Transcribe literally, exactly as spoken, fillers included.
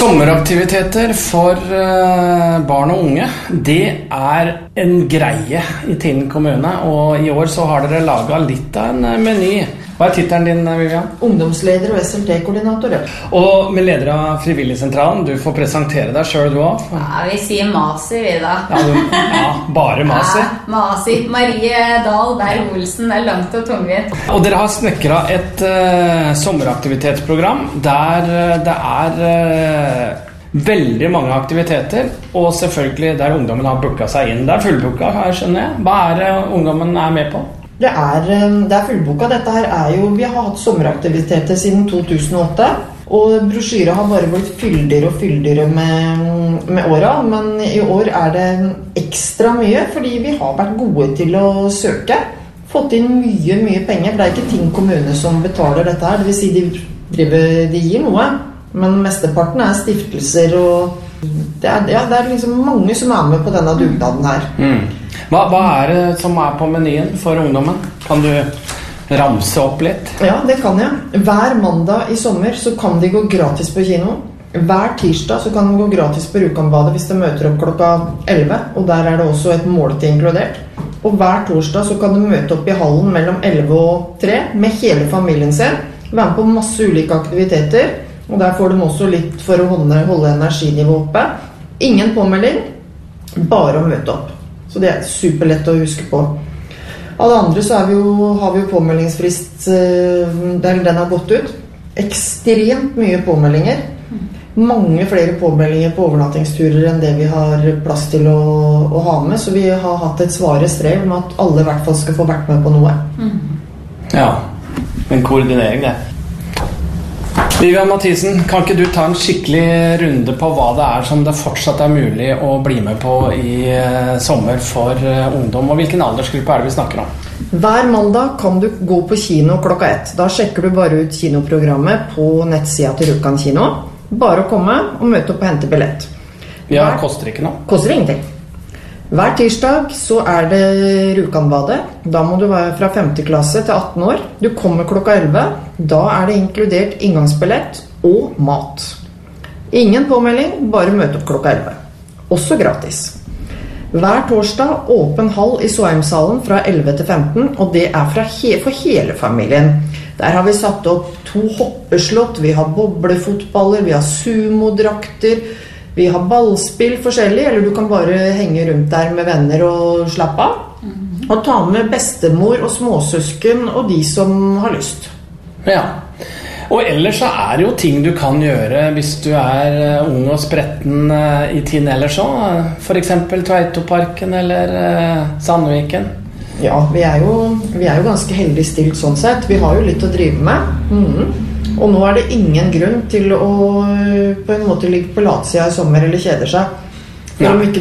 Sommeraktiviteter for barn og unge, det er en greie i Tinn kommune, og i år så har dere laget litt av en meny. Hva er titelen din, Vivian? Ungdomsleder og S L T-koordinator. Og med leder av Frivilligsentralen, du får presentere deg selv, du også. Ja, vi sier Masi, vi da. Ja, du, ja bare Masi. Ja, Masi. Marie Dahl, Berg Olsen, det er langt og tungvint. Og dere har snekret et uh, sommeraktivitetsprogram der uh, det er uh, veldig mange aktiviteter, og selvfølgelig der ungdommen har booket seg inn. Det er fullbooket, her skjønner jeg. Hva er det ungdommen er med på? Det er, det er fullboka. Dette her er jo, vi har hatt sommeraktiviteter siden to tusen og åtte, og brosjyret har bare blitt fyldigere og fyldigere med, med åra, men i år er det ekstra mye, fordi vi har vært gode til å søke, fått inn mye, mye penger. Det er ikke Tinn kommune som betaler dette her, det vil si de, driver, de gir noe, men mesteparten er stiftelser, og det er, ja, det er liksom mange som er med på denne dugnaden her. Mm. Hva, hva er det som er på menyen for ungdommen? Kan du ramse opp litt? Ja, det kan jeg. Hver mandag i sommer så kan de gå gratis på kino. Hver tirsdag så kan de gå gratis på Rjukanbadet hvis de møter opp klokka elleve, og der er det også et måltid inkludert. Og hver torsdag så kan de møte opp i hallen mellom elleve og tre med hele familien sin, være med på masse ulike aktiviteter, og der får de også litt for å holde, holde energinivået oppe. Ingen påmelding, bare å møte opp. Så det er superlett å huske på. Av det andre så er vi jo, har vi jo påmeldingsfrist, der den har gått ut. Ekstremt mye påmeldinger. Mange flere påmeldinger på overnattingsturer enn det vi har plass til å, å ha med. Så vi har hatt et svare strev med at alle i hvert fall skal få vært med på noe. Ja, en koordinering det. Vivian Mathisen, kan ikke du ta en skikkelig runde på hva det er som det fortsatt er mulig å bli med på i uh, sommer for uh, ungdom, og hvilken aldersgruppe er det vi snakker om? Hver mandag kan du gå på kino klokka ett. Da sjekker du bare ut kinoprogrammet på nettsida til Rjukan kino. Bare å komme og møte opp og hente billett. Ja, det koster ikke noe. Koster ingenting. Hver tirsdag så er det Rjukanbadet. Da må du være fra femte klasse til atten år. Du kommer klokka elleve. Da er det inkludert inngangsbillett og mat. Ingen påmelding, bare møte opp klokka elleve. Også gratis. Hver torsdag åpen hall i Soheimshallen fra elleve til femten, og det er fra he- for hele familien. Der har vi satt opp to hoppeslott, vi har boblefotballer, vi har sumodrakter, vi har ballspill forskjellig, eller du kan bare henge rundt der med venner og slappe av. Mm-hmm. Og ta med bestemor og småsøsken og de som har lyst. Ja, og ellers så er det jo ting du kan gjøre hvis du er ung og spretten i Tinn ellers også. For eksempel Tveitoparken eller Sandviken. Ja, vi er jo, vi er jo ganske heldig stilt sånn sett. Vi har jo litt å drive med. Mm-hmm. Og nå er det ingen grunn til å på en måte ligge på latsida i sommer eller kjede seg. For om ikke